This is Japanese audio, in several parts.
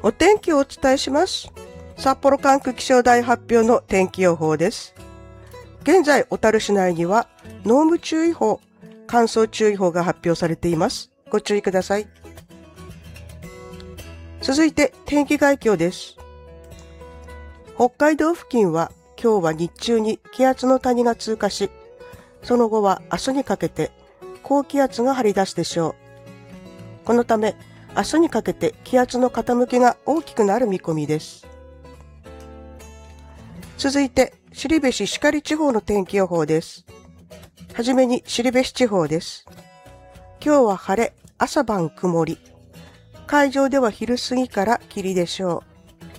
お天気をお伝えします。札幌管区気象台発表の天気予報です。現在、小樽市内には濃霧注意報、乾燥注意報が発表されています。ご注意ください。続いて天気概況です。北海道付近は今日は日中に気圧の谷が通過し、その後は明日にかけて高気圧が張り出すでしょう。このため明日にかけて気圧の傾きが大きくなる見込みです。続いて後志石狩地方の天気予報です。はじめに後志地方です。今日は晴れ、朝晩曇り。海上では昼過ぎから霧でしょう。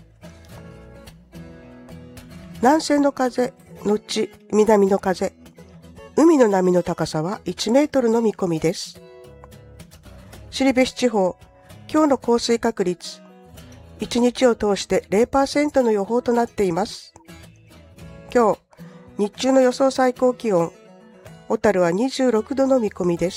南西の風、後南の風。海の波の高さは1メートルの見込みです。後志地方、今日の降水確率、1日を通して 0% の予報となっています。今日、日中の予想最高気温、小樽は26度の見込みです。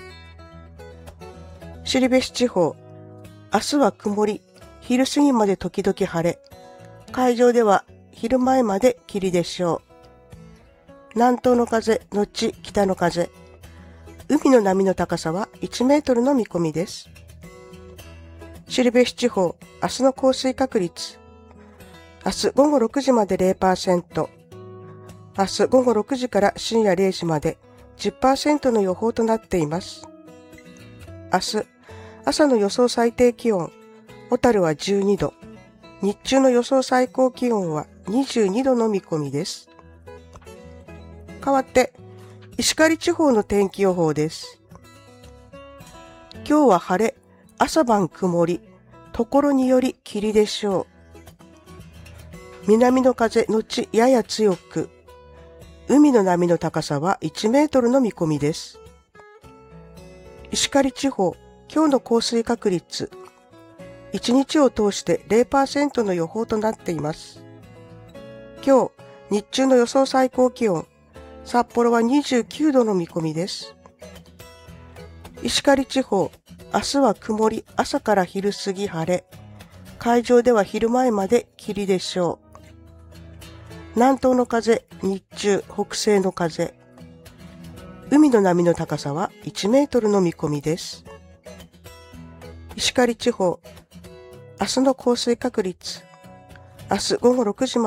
後志地方、明日は曇り、昼過ぎまで時々晴れ、海上では昼前まで霧でしょう。南東の風、後北の風。海の波の高さは1メートルの見込みです。後志地方、明日の降水確率。明日午後6時まで 0%。明日午後6時から深夜0時まで 10% の予報となっています。明日、朝の予想最低気温、小樽は12度。日中の予想最高気温は22度の見込みです。代わって、石狩地方の天気予報です。今日は晴れ、朝晩曇り、ところにより霧でしょう。南の風後やや強く、海の波の高さは1メートルの見込みです。石狩地方、今日の降水確率、1日を通して 0% の予報となっています。今日、日中の予想最高気温、札幌は29度の見込みです。石狩地方、明日は曇り、朝から昼過ぎ晴れ、海上では昼前まで霧でしょう。南東の風、日中、北西の風。海の波の高さは1メートルの見込みです。石狩地方、明日の降水確率。明日午後6時まで